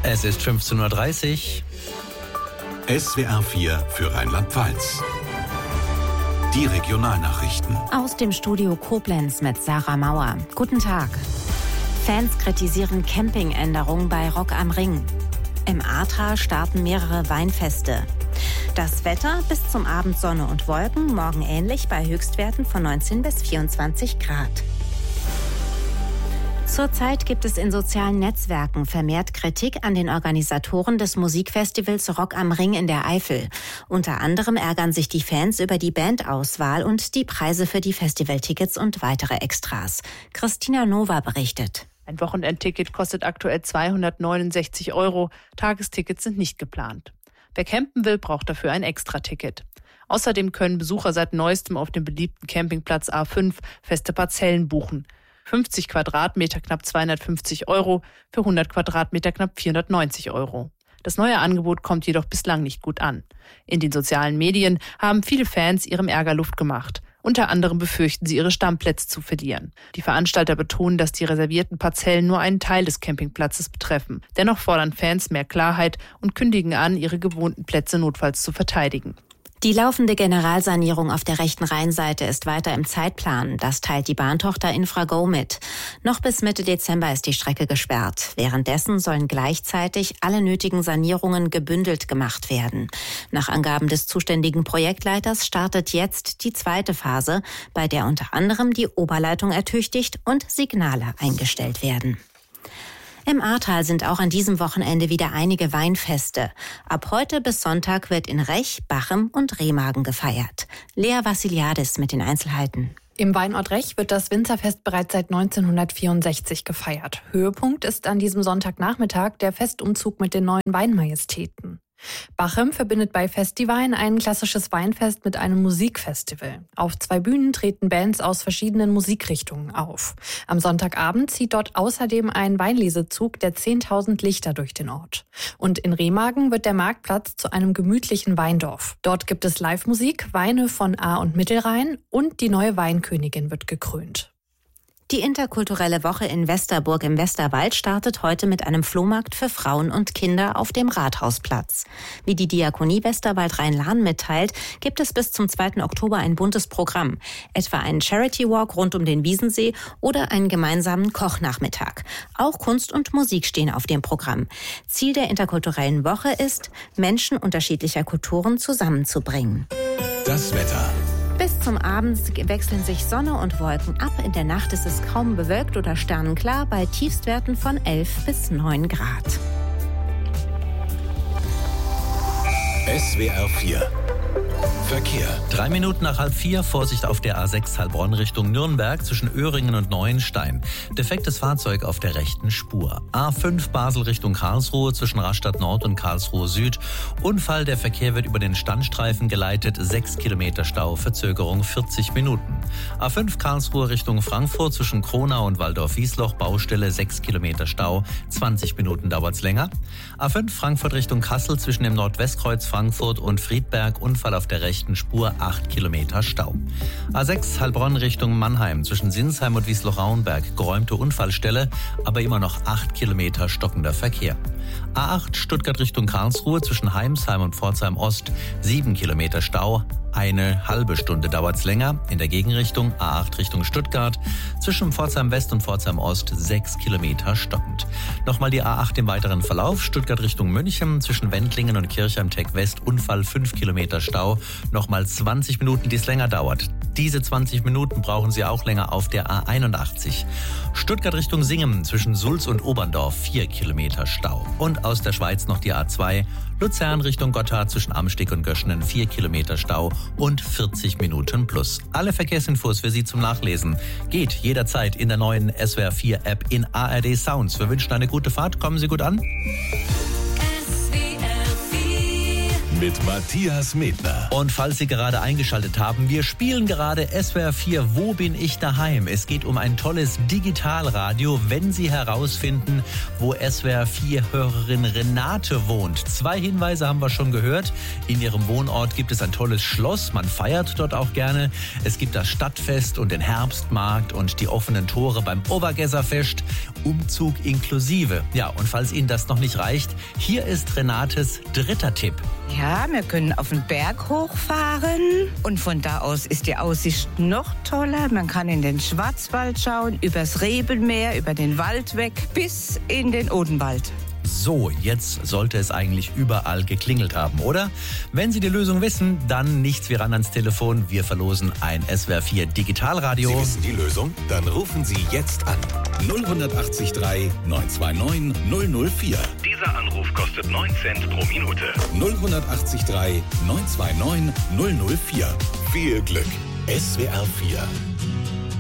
Es ist 15:30 Uhr. SWR 4 für Rheinland-Pfalz. Die Regionalnachrichten. Aus dem Studio Koblenz mit Sarah Mauer. Guten Tag. Fans kritisieren Campingänderungen bei Rock am Ring. Im Ahrtal starten mehrere Weinfeste. Das Wetter: bis zum Abend Sonne und Wolken, morgen ähnlich bei Höchstwerten von 19 bis 24 Grad. Zurzeit gibt es in sozialen Netzwerken vermehrt Kritik an den Organisatoren des Musikfestivals Rock am Ring in der Eifel. Unter anderem ärgern sich die Fans über die Bandauswahl und die Preise für die Festivaltickets und weitere Extras. Christina Nova berichtet. Ein Wochenendticket kostet aktuell 269 €. Tagestickets sind nicht geplant. Wer campen will, braucht dafür ein Extraticket. Außerdem können Besucher seit neuestem auf dem beliebten Campingplatz A5 feste Parzellen buchen. 50 Quadratmeter knapp 250 €, für 100 Quadratmeter knapp 490 €. Das neue Angebot kommt jedoch bislang nicht gut an. In den sozialen Medien haben viele Fans ihrem Ärger Luft gemacht. Unter anderem befürchten sie, ihre Stammplätze zu verlieren. Die Veranstalter betonen, dass die reservierten Parzellen nur einen Teil des Campingplatzes betreffen. Dennoch fordern Fans mehr Klarheit und kündigen an, ihre gewohnten Plätze notfalls zu verteidigen. Die laufende Generalsanierung auf der rechten Rheinseite ist weiter im Zeitplan. Das teilt die Bahntochter Infrago mit. Noch bis Mitte Dezember ist die Strecke gesperrt. Währenddessen sollen gleichzeitig alle nötigen Sanierungen gebündelt gemacht werden. Nach Angaben des zuständigen Projektleiters startet jetzt die zweite Phase, bei der unter anderem die Oberleitung ertüchtigt und Signale eingestellt werden. Im Ahrtal sind auch an diesem Wochenende wieder einige Weinfeste. Ab heute bis Sonntag wird in Rech, Bachem und Remagen gefeiert. Lea Vassiliadis mit den Einzelheiten. Im Weinort Rech wird das Winzerfest bereits seit 1964 gefeiert. Höhepunkt ist an diesem Sonntagnachmittag der Festumzug mit den neuen Weinmajestäten. Bachem verbindet bei Festiwein ein klassisches Weinfest mit einem Musikfestival. Auf 2 Bühnen treten Bands aus verschiedenen Musikrichtungen auf. Am Sonntagabend zieht dort außerdem ein Weinlesezug der 10.000 Lichter durch den Ort. Und in Remagen wird der Marktplatz zu einem gemütlichen Weindorf. Dort gibt es Live-Musik, Weine von Ahr- und Mittelrhein und die neue Weinkönigin wird gekrönt. Die interkulturelle Woche in Westerburg im Westerwald startet heute mit einem Flohmarkt für Frauen und Kinder auf dem Rathausplatz. Wie die Diakonie Westerwald Rhein-Lahn mitteilt, gibt es bis zum 2. Oktober ein buntes Programm. Etwa einen Charity Walk rund um den Wiesensee oder einen gemeinsamen Kochnachmittag. Auch Kunst und Musik stehen auf dem Programm. Ziel der interkulturellen Woche ist, Menschen unterschiedlicher Kulturen zusammenzubringen. Das Wetter. Bis zum Abend wechseln sich Sonne und Wolken ab. In der Nacht ist es kaum bewölkt oder sternenklar bei Tiefstwerten von 11 bis 9 Grad. SWR 4 Verkehr. 3 Minuten nach 3:30, Vorsicht auf der A6 Heilbronn Richtung Nürnberg zwischen Öhringen und Neuenstein. Defektes Fahrzeug auf der rechten Spur. A5 Basel Richtung Karlsruhe zwischen Rastatt Nord und Karlsruhe Süd. Unfall, der Verkehr wird über den Standstreifen geleitet. 6 Kilometer Stau, Verzögerung 40 Minuten. A5 Karlsruhe Richtung Frankfurt zwischen Kronau und Waldorf-Wiesloch. Baustelle, 6 Kilometer Stau, 20 Minuten dauert's länger. A5 Frankfurt Richtung Kassel zwischen dem Nordwestkreuz Frankfurt und Friedberg. Unfall auf der rechten Spur, 8 Kilometer Stau. A6 Heilbronn Richtung Mannheim zwischen Sinsheim und Wiesloch-Rauenberg. Geräumte Unfallstelle, aber immer noch 8 Kilometer stockender Verkehr. A8 Stuttgart Richtung Karlsruhe zwischen Heimsheim und Pforzheim Ost. 7 Kilometer Stau. Eine halbe Stunde dauert's länger. In der Gegenrichtung A8 Richtung Stuttgart zwischen Pforzheim West und Pforzheim Ost 6 Kilometer stockend. Nochmal die A8 im weiteren Verlauf. Stuttgart Richtung München zwischen Wendlingen und Kirchheim-Tech West. Unfall 5 Kilometer Stau. Nochmal 20 Minuten, die es länger dauert. Diese 20 Minuten brauchen Sie auch länger auf der A81. Stuttgart Richtung Singen zwischen Sulz und Oberndorf 4 Kilometer Stau. Und aus der Schweiz noch die A2. Luzern Richtung Gotthard zwischen Amsteg und Göschenen 4 Kilometer Stau und 40 Minuten plus. Alle Verkehrsinfos für Sie zum Nachlesen geht jederzeit in der neuen SWR 4 App in ARD Sounds. Wir wünschen eine gute Fahrt, kommen Sie gut an. mit Matthias Medner. Und falls Sie gerade eingeschaltet haben, wir spielen gerade SWR 4 Wo bin ich daheim? Es geht um ein tolles Digitalradio, wenn Sie herausfinden, wo SWR 4 Hörerin Renate wohnt. 2 Hinweise haben wir schon gehört. In ihrem Wohnort gibt es ein tolles Schloss. Man feiert dort auch gerne. Es gibt das Stadtfest und den Herbstmarkt und die offenen Tore beim Obergesserfest. Umzug inklusive. Ja, und falls Ihnen das noch nicht reicht, hier ist Renates dritter Tipp. Ja, wir können auf den Berg hochfahren und von da aus ist die Aussicht noch toller. Man kann in den Schwarzwald schauen, übers Rebelmeer, über den Wald weg bis in den Odenwald. So, jetzt sollte es eigentlich überall geklingelt haben, oder? Wenn Sie die Lösung wissen, dann nichts wie ran ans Telefon. Wir verlosen ein SWR 4 Digitalradio. Sie wissen die Lösung? Dann rufen Sie jetzt an. 0180 3 929 004. Dieser Anruf kostet 9 Cent pro Minute. 0180 3 929 004. Viel Glück. SWR 4.